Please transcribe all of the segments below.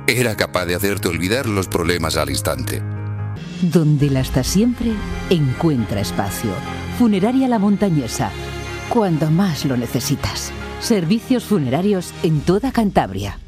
Era capaz de hacerte olvidar los problemas al instante. Donde la hasta siempre encuentra espacio. Funeraria La Montañesa. Cuando más lo necesitas. Servicios funerarios en toda Cantabria.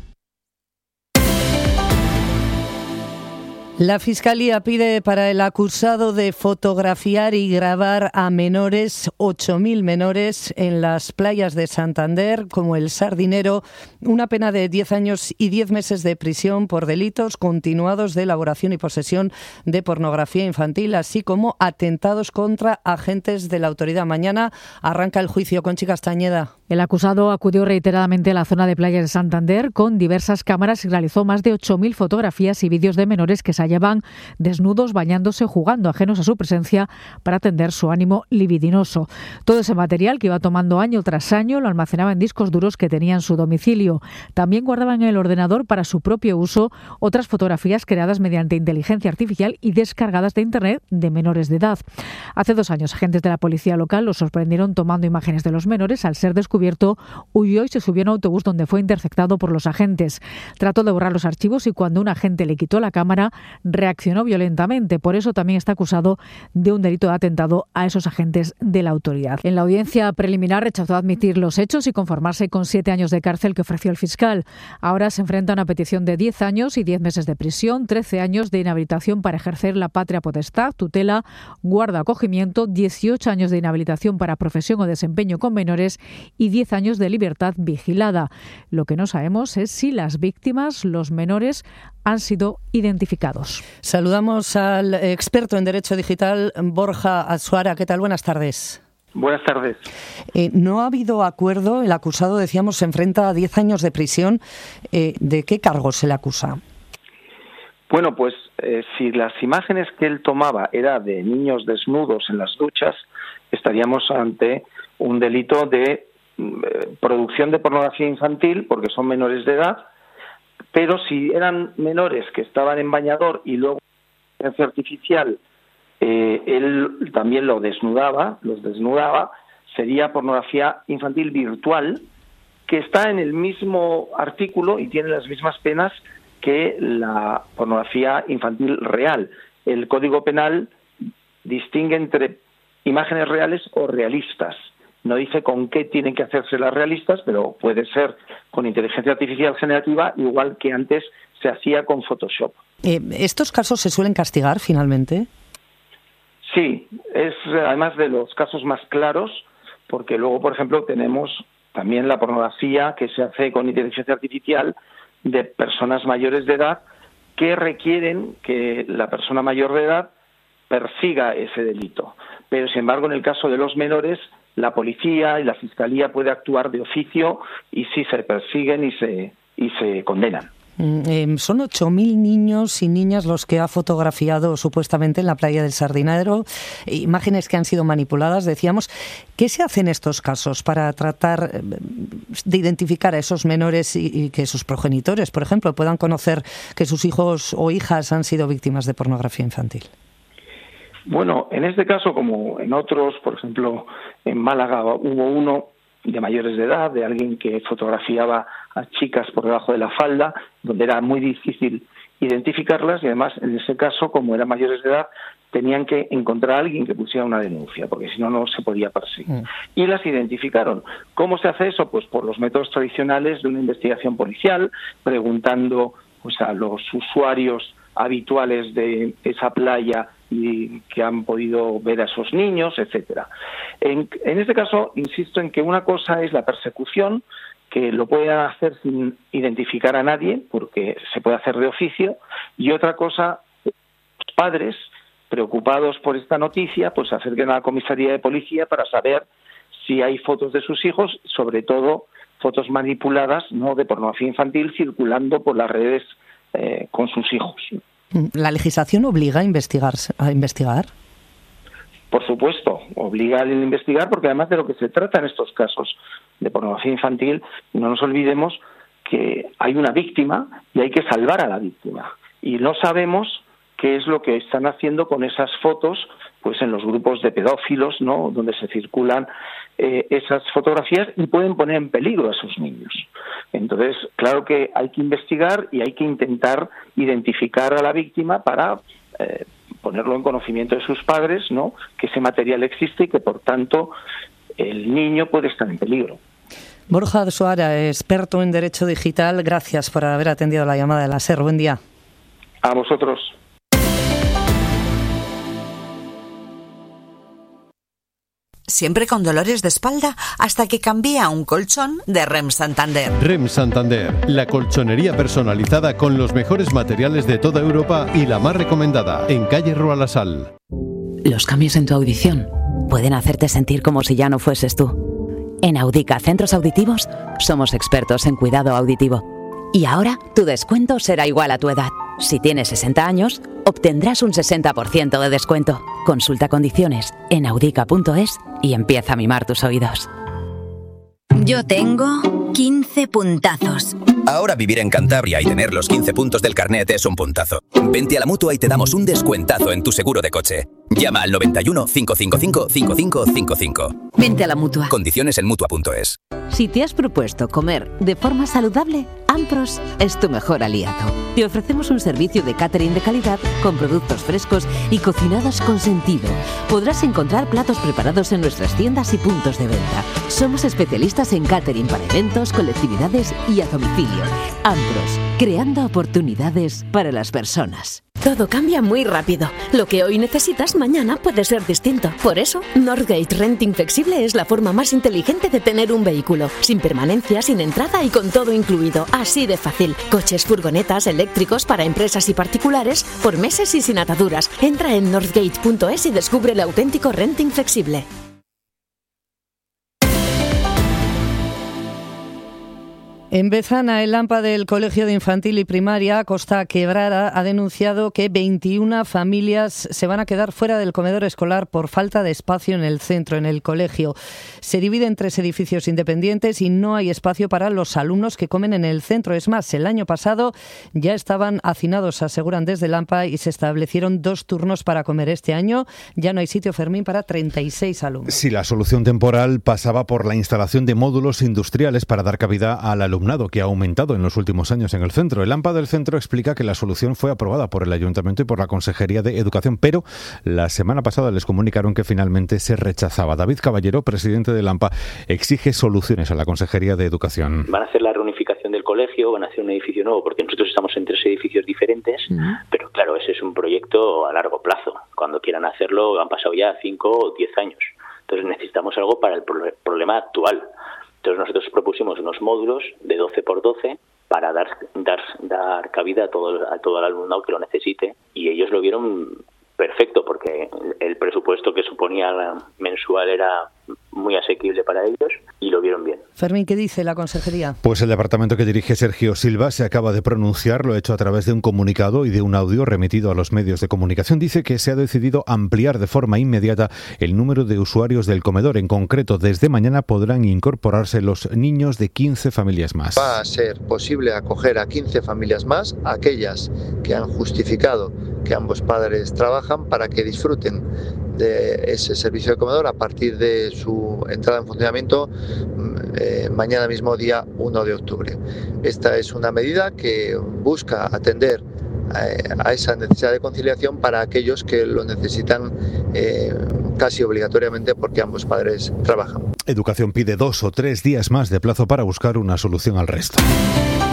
La Fiscalía pide para el acusado de fotografiar y grabar a menores, 8.000 menores, en las playas de Santander, como el Sardinero, una pena de 10 años y 10 meses de prisión por delitos continuados de elaboración y posesión de pornografía infantil, así como atentados contra agentes de la autoridad. Mañana arranca el juicio. Conchi Castañeda. El acusado acudió reiteradamente a la zona de playas de Santander con diversas cámaras y realizó más de 8.000 fotografías y vídeos de menores que se hallaban desnudos, bañándose, jugando, ajenos a su presencia, para atender su ánimo libidinoso. Todo ese material, que iba tomando año tras año, lo almacenaba en discos duros que tenía en su domicilio. También guardaba en el ordenador para su propio uso otras fotografías creadas mediante inteligencia artificial y descargadas de Internet de menores de edad. Hace 2 años, agentes de la policía local lo sorprendieron tomando imágenes de los menores. Al ser descubierto, huyó y se subió a un autobús donde fue interceptado por los agentes. Trató de borrar los archivos y cuando un agente le quitó la cámara, reaccionó violentamente. Por eso también está acusado de un delito de atentado a esos agentes de la autoridad. En la audiencia preliminar rechazó admitir los hechos y conformarse con 7 años de cárcel que ofreció el fiscal. Ahora se enfrenta a una petición de 10 años y 10 meses de prisión, 13 años de inhabilitación para ejercer la patria potestad, tutela, guarda, acogimiento, 18 años de inhabilitación para profesión o desempeño con menores y 10 años de libertad vigilada. Lo que no sabemos es si las víctimas, los menores, han sido identificados. Saludamos al experto en Derecho Digital, Borja Azuara. ¿Qué tal? Buenas tardes. Buenas tardes. No ha habido acuerdo. El acusado, decíamos, se enfrenta a 10 años de prisión. ¿De qué cargos se le acusa? Bueno, pues si las imágenes que él tomaba era de niños desnudos en las duchas, estaríamos ante un delito de producción de pornografía infantil, porque son menores de edad, pero si eran menores que estaban en bañador y luego en inteligencia artificial él también los desnudaba, sería pornografía infantil virtual, que está en el mismo artículo y tiene las mismas penas que la pornografía infantil real. El Código Penal distingue entre imágenes reales o realistas. No dice con qué tienen que hacerse las realistas, pero puede ser con inteligencia artificial generativa, igual que antes se hacía con Photoshop. ¿Estos casos se suelen castigar finalmente? Sí, es además de los casos más claros, porque luego, por ejemplo, tenemos también la pornografía que se hace con inteligencia artificial de personas mayores de edad que requieren que la persona mayor de edad persiga ese delito. Pero, sin embargo, en el caso de los menores, la policía y la fiscalía puede actuar de oficio y sí se persiguen y se condenan. Son 8.000 niños y niñas los que ha fotografiado supuestamente en la playa del Sardinero, imágenes que han sido manipuladas, decíamos. ¿Qué se hace en estos casos para tratar de identificar a esos menores y que sus progenitores, por ejemplo, puedan conocer que sus hijos o hijas han sido víctimas de pornografía infantil? Bueno, en este caso, como en otros, por ejemplo, en Málaga hubo uno de mayores de edad, de alguien que fotografiaba a chicas por debajo de la falda, donde era muy difícil identificarlas y además, en ese caso, como eran mayores de edad, tenían que encontrar a alguien que pusiera una denuncia, porque si no, no se podía perseguir. Y las identificaron. ¿Cómo se hace eso? Pues por los métodos tradicionales de una investigación policial, preguntando pues a los usuarios habituales de esa playa y que han podido ver a esos niños, etcétera. En este caso, insisto en que una cosa es la persecución, que lo pueden hacer sin identificar a nadie, porque se puede hacer de oficio, y otra cosa, los padres, preocupados por esta noticia, pues se acerquen a la comisaría de policía para saber si hay fotos de sus hijos, sobre todo fotos manipuladas, no de pornografía infantil, circulando por las redes con sus hijos. ¿La legislación obliga a investigar? Por supuesto, obliga a investigar, porque además de lo que se trata en estos casos de pornografía infantil, no nos olvidemos que hay una víctima y hay que salvar a la víctima. Y no sabemos qué es lo que están haciendo con esas fotos pues en los grupos de pedófilos, ¿no?, donde se circulan esas fotografías y pueden poner en peligro a sus niños. Entonces, claro que hay que investigar y hay que intentar identificar a la víctima para ponerlo en conocimiento de sus padres, ¿no?, que ese material existe y que, por tanto, el niño puede estar en peligro. Borja Suara, experto en Derecho Digital, gracias por haber atendido la llamada de la SER. Buen día. A vosotros. Siempre con dolores de espalda hasta que cambié a un colchón de REM Santander. REM Santander, la colchonería personalizada con los mejores materiales de toda Europa y la más recomendada, en calle Rua La Sal. Los cambios en tu audición pueden hacerte sentir como si ya no fueses tú. En Audica Centros Auditivos somos expertos en cuidado auditivo. Y ahora tu descuento será igual a tu edad. Si tienes 60 años, obtendrás un 60% de descuento. Consulta condiciones en audica.es y empieza a mimar tus oídos. Yo tengo 15 puntazos. Ahora vivir en Cantabria y tener los 15 puntos del carnet es un puntazo. Vente a la Mutua y te damos un descuentazo en tu seguro de coche. Llama al 91 555 5555. Vente a la Mutua. Condiciones en Mutua.es. Si te has propuesto comer de forma saludable, Ampros es tu mejor aliado. Te ofrecemos un servicio de catering de calidad con productos frescos y cocinados con sentido. Podrás encontrar platos preparados en nuestras tiendas y puntos de venta. Somos especialistas en catering para eventos, colectividades y a domicilio. Ampros, creando oportunidades para las personas. Todo cambia muy rápido. Lo que hoy necesitas, mañana puede ser distinto. Por eso, Northgate Renting Flexible es la forma más inteligente de tener un vehículo. Sin permanencia, sin entrada y con todo incluido. Así de fácil. Coches, furgonetas, eléctricos para empresas y particulares, por meses y sin ataduras. Entra en northgate.es y descubre el auténtico renting flexible. En Bezana, el AMPA del Colegio de Infantil y Primaria Costa Quebrada ha denunciado que 21 familias se van a quedar fuera del comedor escolar por falta de espacio en el centro, en el colegio. Se divide en 3 edificios independientes y no hay espacio para los alumnos que comen en el centro. Es más, el año pasado ya estaban hacinados, aseguran desde el AMPA, y se establecieron 2 turnos para comer. Este año ya no hay sitio, Fermín, para 36 alumnos. Sí, la solución temporal pasaba por la instalación de módulos industriales para dar cabida al alumnado, que ha aumentado en los últimos años en el centro. El AMPA del centro explica que la solución fue aprobada por el Ayuntamiento y por la Consejería de Educación, pero la semana pasada les comunicaron que finalmente se rechazaba. David Caballero, presidente del AMPA, exige soluciones a la Consejería de Educación. Van a hacer la reunificación del colegio, van a hacer un edificio nuevo, porque nosotros estamos en 3 edificios diferentes, pero claro, ese es un proyecto a largo plazo. Cuando quieran hacerlo, han pasado ya 5 o 10 años. Entonces necesitamos algo para el problema actual. Entonces nosotros propusimos unos módulos de 12 por 12 para dar cabida a todo el alumnado que lo necesite, y ellos lo vieron perfecto porque el presupuesto que suponía mensual era muy asequible para ellos y lo vieron bien. Fermín, ¿qué dice la Consejería? Pues el departamento que dirige Sergio Silva se acaba de pronunciar, lo ha hecho a través de un comunicado y de un audio remitido a los medios de comunicación. Dice que se ha decidido ampliar de forma inmediata el número de usuarios del comedor. En concreto, desde mañana podrán incorporarse los niños de 15 familias más. Va a ser posible acoger a 15 familias más, aquellas que han justificado que ambos padres trabajan, para que disfruten de ese servicio de comedor a partir de su entrada en funcionamiento mañana mismo, día 1 de octubre. Esta es una medida que busca atender a esa necesidad de conciliación para aquellos que lo necesitan casi obligatoriamente porque ambos padres trabajan. Educación pide 2 o 3 días más de plazo para buscar una solución al resto.